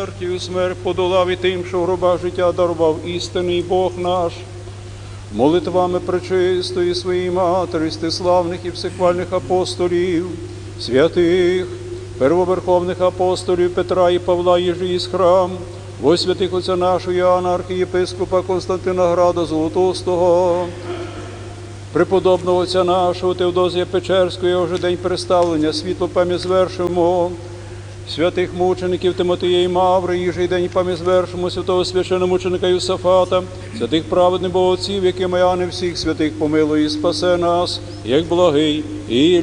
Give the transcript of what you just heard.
смертю, смерть подолав і тим, що в гробах життя дарував істинний Бог наш. Молитвами пречистої своєї Матері, стиславних і всехвальних апостолів, святих, первоверховних апостолів Петра і Павла, єжі із храм, во святих отця нашого Іоанна, архієпископа Константина Града Золотостого, преподобного отця нашого Теодозія Печерського, його вже день переставлення, світло пам'ять звершимо, святих мучеників Тимотія і Маври, їжий день пам'ять звершимо, святого священномученика Юсафата, святих праведних богоотців, якими Іоанне всіх святих помилуй і спасе нас, як благий і